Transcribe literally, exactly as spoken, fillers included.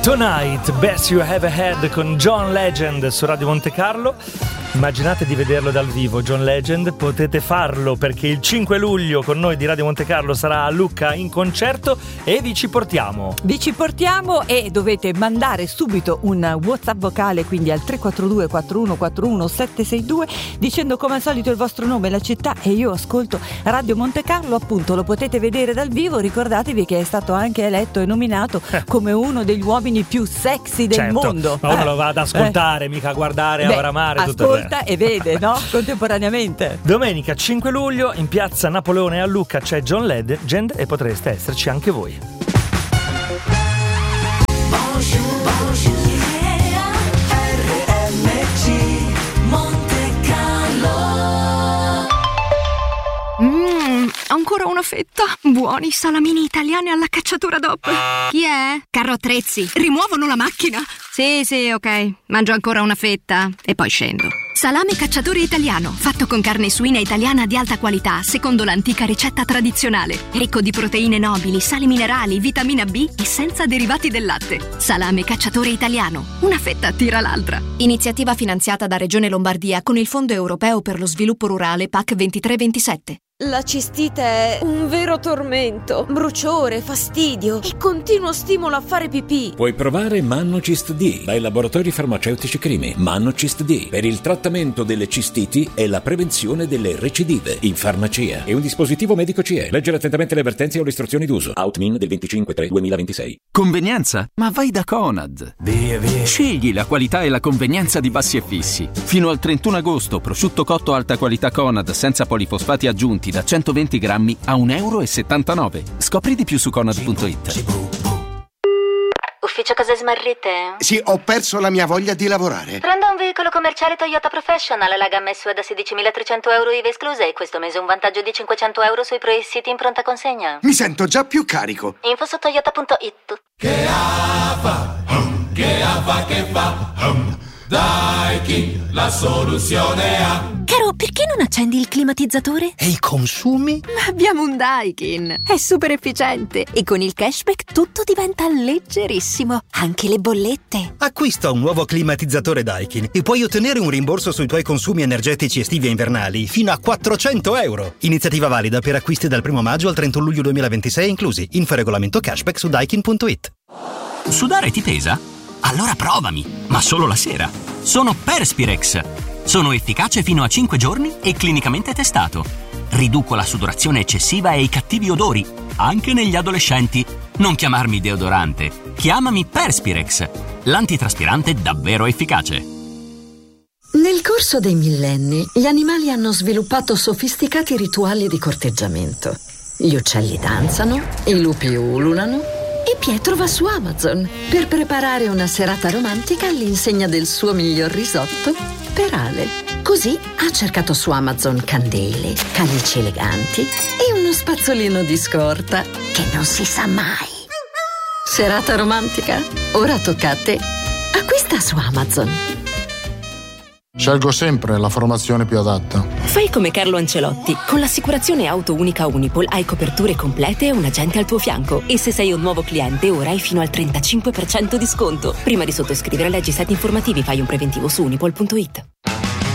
Tonight, Best You Ever Had con John Legend su Radio Monte Carlo. Immaginate di vederlo dal vivo, John Legend. Potete farlo perché il cinque luglio con noi di Radio Monte Carlo sarà a Lucca in concerto e vi ci portiamo. Vi ci portiamo e dovete mandare subito un WhatsApp vocale, quindi al tre quattro due quattro uno quattro uno sette sei due, dicendo come al solito il vostro nome e la città, e io ascolto Radio Monte Carlo. Appunto, lo potete vedere dal vivo. Ricordatevi che è stato anche eletto e nominato eh. come uno degli uomini più sexy del certo, mondo. Ma uno eh. lo va ad ascoltare, eh. mica a guardare, Beh, a oramare tutto ascolta e vede, no? Contemporaneamente. Domenica cinque luglio in piazza Napoleone a Lucca c'è John Legend e potreste esserci anche voi. Bonjour, bonjour, R M C Monte Carlo. Mmm, ancora una fetta. Buoni salamini italiani alla cacciatura D O P. Chi è? Carro Attrezzi. Rimuovono la macchina? Sì, sì, ok. Mangio ancora una fetta e poi scendo. Salame cacciatore italiano, fatto con carne suina italiana di alta qualità, secondo l'antica ricetta tradizionale. Ricco di proteine nobili, sali minerali, vitamina B e senza derivati del latte. Salame cacciatore italiano. Una fetta tira l'altra. Iniziativa finanziata da Regione Lombardia con il Fondo Europeo per lo Sviluppo Rurale P A C ventitré ventisette. La cistite è un vero tormento, bruciore, fastidio e continuo stimolo a fare pipì. Puoi provare Mannocist D dai laboratori farmaceutici Crimi. Mannocist D per il trattamento delle cistiti e la prevenzione delle recidive in farmacia. È un dispositivo medico C E. Leggere attentamente le avvertenze o le istruzioni d'uso. Outmin del venticinque tre duemilaventisei. Convenienza? Ma vai da Conad. Via, via. Scegli la qualità e la convenienza di Bassi e Fissi. Fino al trentuno agosto, prosciutto cotto alta qualità Conad senza polifosfati aggiunti da centoventi grammi a un euro e settantanove. Scopri di più su conad punto it. Ufficio cose smarrite? Sì, ho perso la mia voglia di lavorare. Prenda un veicolo commerciale Toyota Professional, la gamma S U V da sedicimilatrecento euro I V A esclusa e questo mese un vantaggio di cinquecento euro sui pre-siti in pronta consegna. Mi sento già più carico. Info su toyota punto it. Che affa, hum, che affa che fa, hum. Daikin, la soluzione ha. Caro, perché non accendi il climatizzatore? E i consumi? Ma abbiamo un Daikin, è super efficiente e con il cashback tutto diventa leggerissimo, anche le bollette. Acquista un nuovo climatizzatore Daikin e puoi ottenere un rimborso sui tuoi consumi energetici estivi e invernali fino a quattrocento euro. Iniziativa valida per acquisti dal primo maggio al trentuno luglio duemilaventisei inclusi. Info regolamento cashback su daikin punto it. Sudare ti pesa? Allora provami, ma solo la sera. Sono Perspirex. Sono efficace fino a cinque giorni e clinicamente testato. Riduco la sudorazione eccessiva e i cattivi odori, anche negli adolescenti. Non chiamarmi deodorante, chiamami Perspirex, l'antitraspirante davvero efficace. Nel corso dei millenni, gli animali hanno sviluppato sofisticati rituali di corteggiamento. Gli uccelli danzano, i lupi ululano e Pietro va su Amazon per preparare una serata romantica all'insegna del suo miglior risotto per Ale. Così ha cercato su Amazon candele, camici eleganti e uno spazzolino di scorta che non si sa mai. Serata romantica? Ora tocca a te. Acquista su Amazon. Scelgo sempre la formazione più adatta. Fai come Carlo Ancelotti. Con l'assicurazione auto unica Unipol hai coperture complete e un agente al tuo fianco. E se sei un nuovo cliente, ora hai fino al trentacinque per cento di sconto. Prima di sottoscrivere leggi siti informativi, fai un preventivo su unipol punto it.